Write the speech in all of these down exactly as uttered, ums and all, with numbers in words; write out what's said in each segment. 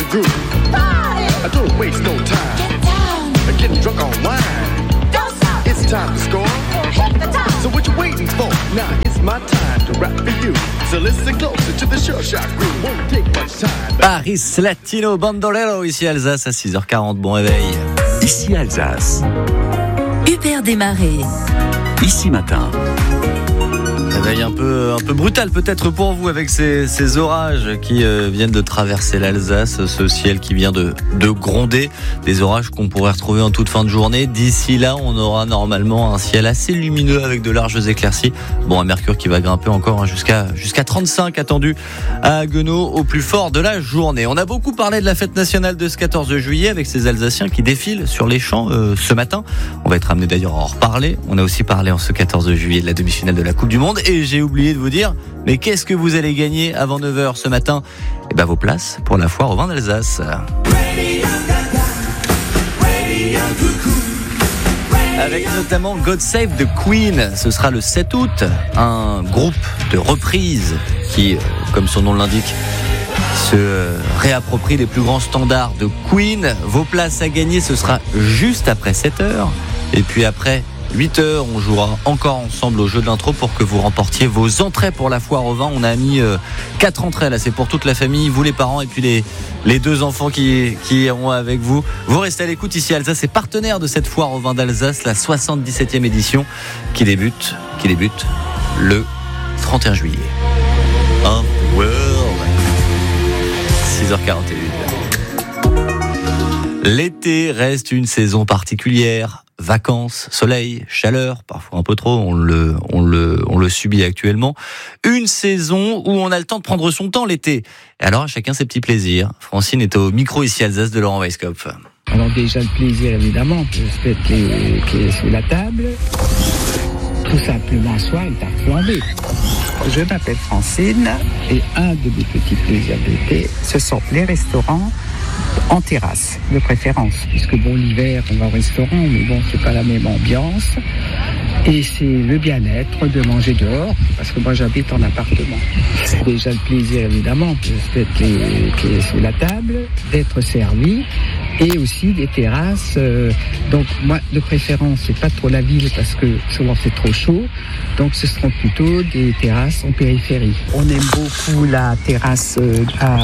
groove. Party! I don't waste no time. Get down. Getting drunk on wine. Don't stop. It's time to score. Hit the top. So what you waiting for? Now it's my time to rap for you. So listen closer to the Sure Shot groove. Won't take much time. Paris Latino Bandolero, ici Alsace à six heures quarante. Bon réveil. Ici Alsace. Hubert Desmarais. Ici Matin. Réveil un peu, un peu brutal peut-être pour vous avec ces, ces orages qui euh, viennent de traverser l'Alsace, ce ciel qui vient de, de gronder, des orages qu'on pourrait retrouver en toute fin de journée. D'ici là, on aura normalement un ciel assez lumineux avec de larges éclaircies. Bon, un mercure qui va grimper encore hein, jusqu'à, jusqu'à trente-cinq attendu à Haguenau au plus fort de la journée. On a beaucoup parlé de la fête nationale de ce quatorze juillet avec ces Alsaciens qui défilent sur les champs euh, ce matin. On va être amené d'ailleurs à en reparler. On a aussi parlé en ce quatorze juillet de la demi-finale de la Coupe du Monde. Et j'ai oublié de vous dire, mais qu'est-ce que vous allez gagner avant neuf heures ce matin ? Eh ben vos places pour la foire au vin d'Alsace. Avec notamment God Save the Queen, ce sera le sept août, un groupe de reprises qui, comme son nom l'indique, se réapproprie les plus grands standards de Queen. Vos places à gagner, ce sera juste après sept heures. Et puis après huit heures, on jouera encore ensemble au jeu d'intro pour que vous remportiez vos entrées pour la foire au vin. On a mis euh, quatre entrées là, c'est pour toute la famille, vous les parents et puis les, les deux enfants qui, qui iront avec vous. Vous restez à l'écoute ici. Alsace est partenaire de cette foire au vin d'Alsace, la soixante-dix-septième édition qui débute, qui débute le trente et un juillet. Un world. six heures quarante et une. L'été reste une saison particulière. Vacances, soleil, chaleur, parfois un peu trop, on le, on le, on le subit actuellement. Une saison où on a le temps de prendre son temps l'été. Et alors, chacun ses petits plaisirs. Francine est au micro ici Alsace de Laurent Weisskopf. Alors déjà, le plaisir, évidemment, peut-être qui est, qui est sous la table. Tout simplement, soit une tarte flambée. Je m'appelle Francine et un de mes petits plaisirs d'été, ce sont les restaurants en terrasse, de préférence, puisque bon, l'hiver, on va au restaurant, mais bon, c'est pas la même ambiance. Et c'est le bien-être de manger dehors, parce que moi, j'habite en appartement. C'est déjà le plaisir, évidemment, peut-être qui est sous la table, d'être servi, et aussi des terrasses. Euh, donc, moi, de préférence, c'est pas trop la ville, parce que souvent, c'est trop chaud. Donc, ce seront plutôt des terrasses en périphérie. On aime beaucoup la terrasse euh, à...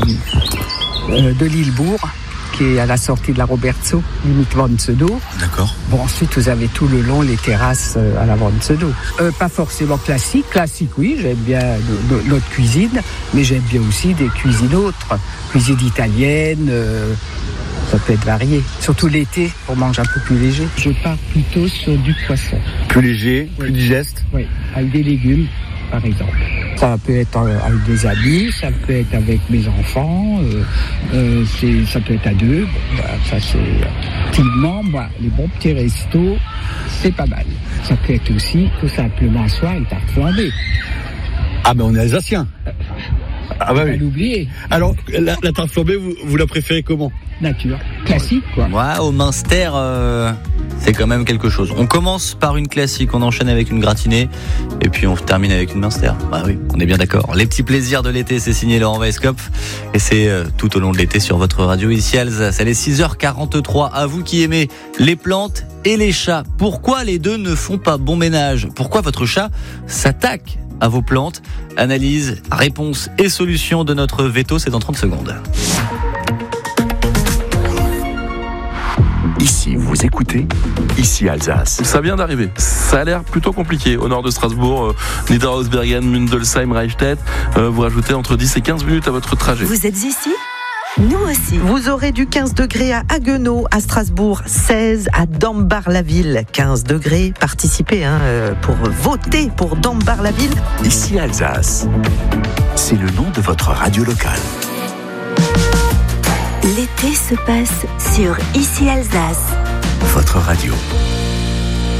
de Lillebourg, qui est à la sortie de la Robertso, limite Vanzedo. D'accord. Bon, ensuite, vous avez tout le long les terrasses à la Vanzedo. Euh, pas forcément classique. Classique, oui, j'aime bien no- no- notre cuisine, mais j'aime bien aussi des cuisines autres. Cuisine italienne, euh, ça peut être varié. Surtout l'été, on mange un peu plus léger. Je pars plutôt sur du poisson. Plus léger, oui. Plus digeste. Oui, avec des légumes, par exemple. Ça peut être avec des amis, ça peut être avec mes enfants, euh, euh, c'est, ça peut être à deux. Bon, bah, ça c'est typiquement, moi, les bons petits restos, c'est pas mal. Ça peut être aussi tout simplement un soir une tarte flambée. Ah ben on est alsacien. Ah bah on oui. va l'oublier. Alors la, la tarte flambée, vous, vous la préférez comment ? Nature, classique quoi. Ouais, au Minster, euh, c'est quand même quelque chose. On commence par une classique, on enchaîne avec une gratinée, et puis on termine avec une Minster. Bah oui, on est bien d'accord. Les petits plaisirs de l'été, c'est signé Laurent Weisskopf, et c'est euh, tout au long de l'été sur votre radio ici Alsace. Elle est six heures quarante-trois. À vous qui aimez les plantes et les chats, pourquoi les deux ne font pas bon ménage ? Pourquoi votre chat s'attaque à vos plantes ? Analyse, réponse et solution de notre veto, c'est dans trente secondes. Ici, vous écoutez, ici Alsace. Ça vient d'arriver. Ça a l'air plutôt compliqué. Au nord de Strasbourg, euh, Niederhausbergen, Mundelsheim, Reichstätt. Euh, vous rajoutez entre dix et quinze minutes à votre trajet. Vous êtes ici ? Nous aussi. Vous aurez du quinze degrés à Haguenau, à Strasbourg, seize à Dambar-la-Ville. quinze degrés, participez hein, pour voter pour Dambar-la-Ville. Ici Alsace, c'est le nom de votre radio locale. L'été se passe sur Ici Alsace. Votre radio.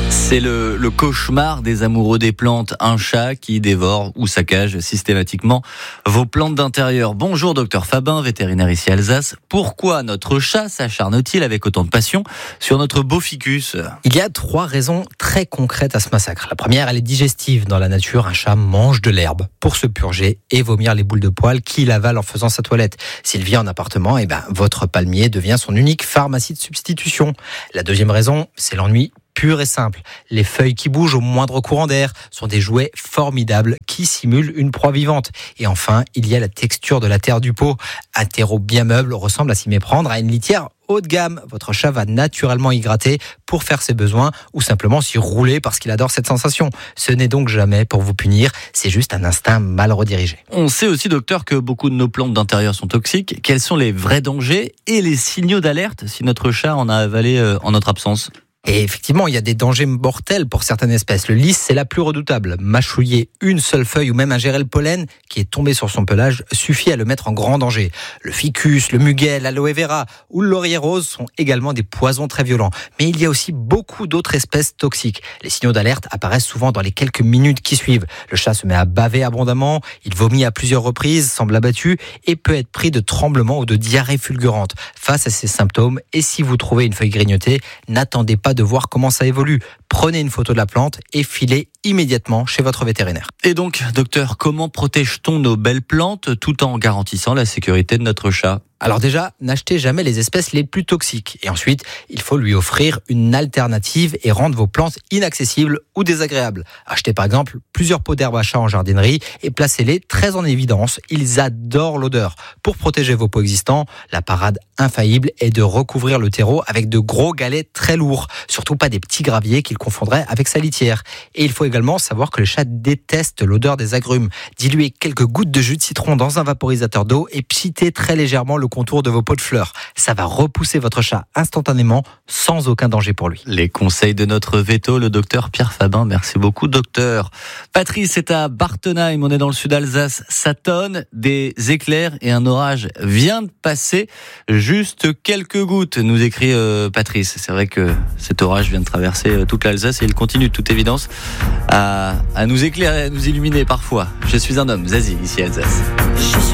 C'est le, le cauchemar des amoureux des plantes, un chat qui dévore ou saccage systématiquement vos plantes d'intérieur. Bonjour docteur Fabin, vétérinaire ici à Alsace. Pourquoi notre chat s'acharne-t-il avec autant de passion sur notre beau ficus ? Il y a trois raisons très concrètes à ce massacre. La première, elle est digestive. Dans la nature, un chat mange de l'herbe pour se purger et vomir les boules de poils qu'il avale en faisant sa toilette. S'il vit en appartement, eh ben, votre palmier devient son unique pharmacie de substitution. La deuxième raison, c'est l'ennui pur et simple. Les feuilles qui bougent au moindre courant d'air sont des jouets formidables qui simulent une proie vivante. Et enfin, il y a la texture de la terre du pot. Un terreau bien meuble ressemble à s'y méprendre à une litière haut de gamme. Votre chat va naturellement y gratter pour faire ses besoins ou simplement s'y rouler parce qu'il adore cette sensation. Ce n'est donc jamais pour vous punir, c'est juste un instinct mal redirigé. On sait aussi, docteur, que beaucoup de nos plantes d'intérieur sont toxiques. Quels sont les vrais dangers et les signaux d'alerte si notre chat en a avalé en notre absence ? Et effectivement, il y a des dangers mortels pour certaines espèces. Le lys, c'est la plus redoutable. Mâchouiller une seule feuille ou même ingérer le pollen qui est tombé sur son pelage suffit à le mettre en grand danger. Le ficus, le muguet, l'aloe vera ou le laurier rose sont également des poisons très violents. Mais il y a aussi beaucoup d'autres espèces toxiques. Les signaux d'alerte apparaissent souvent dans les quelques minutes qui suivent. Le chat se met à baver abondamment, il vomit à plusieurs reprises, semble abattu et peut être pris de tremblements ou de diarrhée fulgurante. Face à ces symptômes, et si vous trouvez une feuille grignotée, n'attendez pas de voir comment ça évolue. Prenez une photo de la plante et filez immédiatement chez votre vétérinaire. Et donc, docteur, comment protège-t-on nos belles plantes tout en garantissant la sécurité de notre chat ? Alors déjà, n'achetez jamais les espèces les plus toxiques. Et ensuite, il faut lui offrir une alternative et rendre vos plantes inaccessibles ou désagréables. Achetez par exemple plusieurs pots d'herbe à chat en jardinerie et placez-les très en évidence. Ils adorent l'odeur. Pour protéger vos pots existants, la parade infaillible est de recouvrir le terreau avec de gros galets très lourds. Surtout pas des petits graviers qu'il confondrait avec sa litière. Et il faut également savoir que les chats détestent l'odeur des agrumes. Diluez quelques gouttes de jus de citron dans un vaporisateur d'eau et pchitez très légèrement le contour de vos pots de fleurs. Ça va repousser votre chat instantanément sans aucun danger pour lui. Les conseils de notre véto, le docteur Pierre Fabin. Merci beaucoup, docteur. Patrice est à Bartenheim, on est dans le sud d'Alsace. Ça tonne, des éclairs et un orage vient de passer. Juste quelques gouttes, nous écrit euh, Patrice. C'est vrai que cet orage vient de traverser euh, toute l'Alsace et il continue de toute évidence à, à nous éclairer, à nous illuminer parfois. Je suis un homme, Zazie, ici à Alsace. Je suis